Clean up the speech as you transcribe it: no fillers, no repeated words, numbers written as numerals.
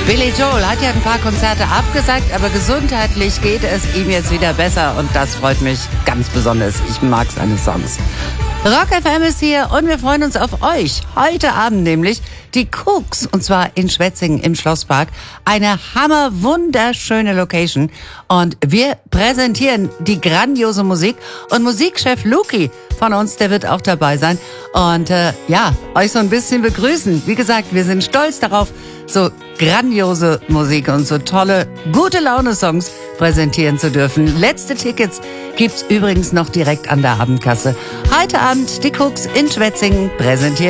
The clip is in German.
Billy Joel hat ja ein paar Konzerte abgesagt, aber gesundheitlich geht es ihm jetzt wieder besser und das freut mich ganz besonders. Ich mag seine Songs. Rock FM ist hier und wir freuen uns auf euch. Heute Abend nämlich die Cooks und zwar in Schwetzingen im Schlosspark. Eine hammerwunderschöne Location und wir präsentieren die grandiose Musik und Musikchef Luki von uns, der wird auch dabei sein und euch so ein bisschen begrüßen. Wie gesagt, wir sind stolz darauf, so grandiose Musik und so tolle, gute Laune-Songs präsentieren zu dürfen. Letzte Tickets gibt's übrigens noch direkt an der Abendkasse. Heute Abend die Cooks in Schwetzingen präsentieren